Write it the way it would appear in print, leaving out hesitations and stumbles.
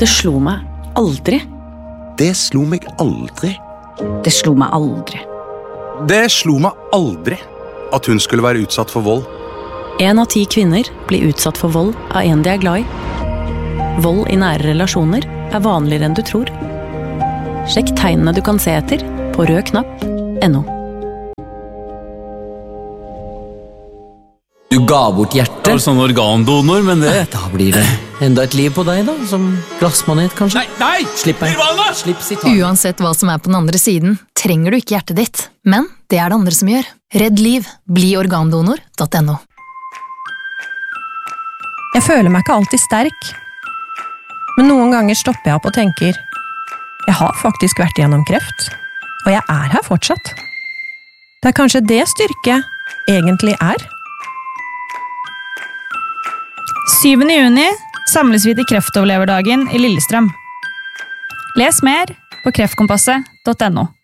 Det slo meg aldri. Det slo meg aldri. Det slo meg aldri. Det slo meg aldri at hun skulle være utsatt for vold. 1 av 10 kvinner blir utsatt for vold av en de er glad i. Vold i nære relasjoner er vanligere enn du tror. Sjekk tegnene du kan se etter på rødknapp.no. Du ga bort hjertet. Det var sånn organdonor, men det... Da blir det enda et liv på deg da, som glassmanet kanskje. Nei! Slipp meg. Slipp sitt tak. Uansett hva som er på den andre siden, trenger du ikke hjertet ditt. Men det er det andre som gjør. Redd liv. Bli organdonor.no. Jeg føler meg ikke alltid sterk. Men noen ganger stopper jeg opp og tenker, jeg har faktisk vært gjennom kreft, og jeg er her fortsatt. Det er kanskje det styrke egentlig er. 7. juni samles vi til kreftoverleverdagen i Lillestrøm. Les mer på kreftkompasset.no.